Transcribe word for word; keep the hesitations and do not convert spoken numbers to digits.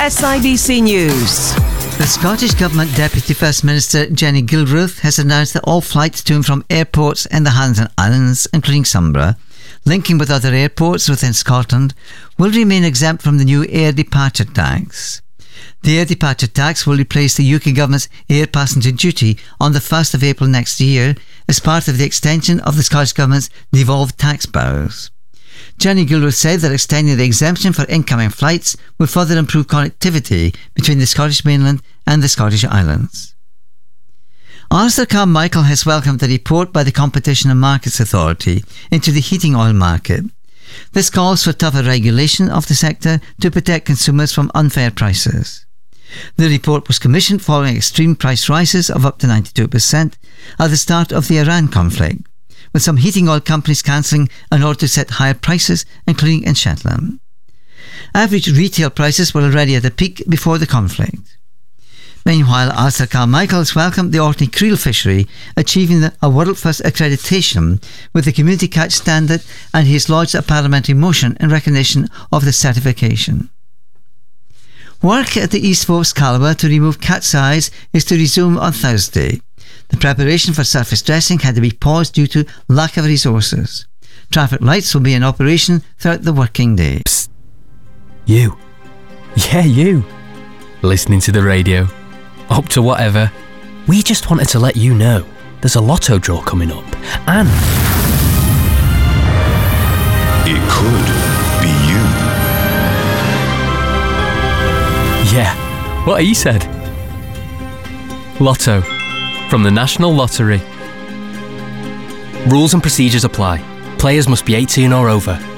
S I B C News. The Scottish Government Deputy First Minister Jenny Gilruth has announced that all flights to and from airports in the Highlands and Islands, including Sunborough, linking with other airports within Scotland, will remain exempt from the new air departure tax. The air departure tax will replace the U K Government's air passenger duty on the first of April next year as part of the extension of the Scottish Government's devolved tax powers. Jenny Gilruth said that extending the exemption for incoming flights would further improve connectivity between the Scottish mainland and the Scottish Islands. Alistair Carmichael has welcomed the report by the Competition and Markets Authority into the heating oil market. This calls for tougher regulation of the sector to protect consumers from unfair prices. The report was commissioned following extreme price rises of up to ninety-two percent at the start of the Iran conflict, with some heating oil companies cancelling in order to set higher prices, including in Shetland. Average retail prices were already at a peak before the conflict. Meanwhile, Alistair Carmichael has welcomed the Orkney creel fishery achieving a world-first accreditation with the Community Catch Standard, and he has lodged a parliamentary motion in recognition of the certification. Work at the East Forks Calabar to remove cat's eyes is to resume on Thursday. The preparation for surface dressing had to be paused due to lack of resources. Traffic lights will be in operation throughout the working day. Psst. You. Yeah, you. Listening to the radio. Up to whatever. We just wanted to let you know there's a lotto draw coming up, and it could be you. Yeah, what he said. Lotto. From the National Lottery. Rules and procedures apply. Players must be eighteen or over.